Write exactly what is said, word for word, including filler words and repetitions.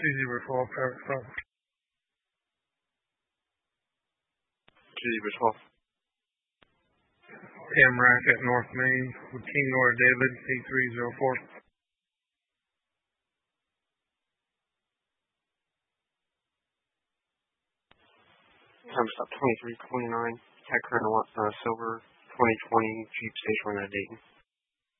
G zero twelve, private stop. G zero twelve. Tamarack at North Main with King Nora David, C three zero four. Time stop twenty-three twenty-nine. Cat Current uh, Silver twenty twenty Jeep Station one at Dayton.